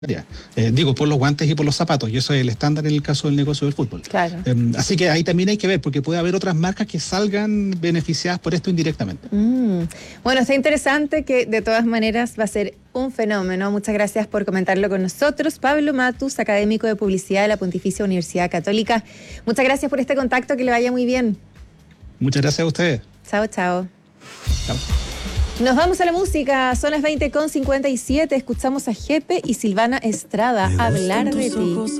Digo, por los guantes y por los zapatos, y eso es el estándar en el caso del negocio del fútbol. Claro. Así que ahí también hay que ver, porque puede haber otras marcas que salgan beneficiadas por esto indirectamente. Bueno, está interesante, que de todas maneras va a ser un fenómeno. Muchas gracias por comentarlo con nosotros. Pablo Matus, académico de Publicidad de la Pontificia Universidad Católica. Muchas gracias por este contacto, que le vaya muy bien. Muchas gracias a ustedes. Chao, chao. Chao. Nos vamos a la música, son las 20:57, escuchamos a Jepe y Silvana Estrada, Hablar de ti.